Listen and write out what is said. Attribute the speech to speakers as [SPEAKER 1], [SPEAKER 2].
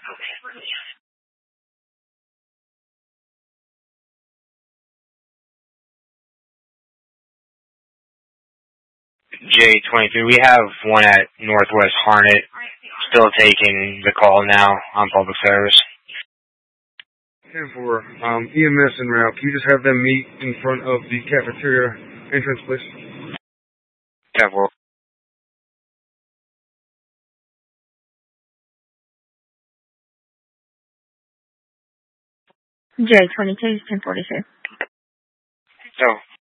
[SPEAKER 1] J23, we have one at Northwest Harnett, still taking the call now on public service.
[SPEAKER 2] 10-4, EMS en route. Can you just have them meet in front of the cafeteria entrance, please?
[SPEAKER 1] 10-4.
[SPEAKER 3] J22, 1042.
[SPEAKER 1] So,